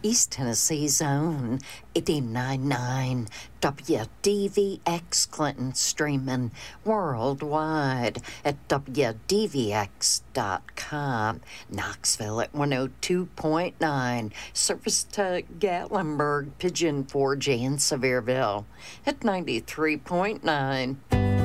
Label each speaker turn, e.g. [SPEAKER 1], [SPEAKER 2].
[SPEAKER 1] East Tennessee's own 89.9 WDVX Clinton, streaming worldwide at WDVX.com. Knoxville at 102.9. Service to Gatlinburg, Pigeon Forge, and Sevierville at 93.9.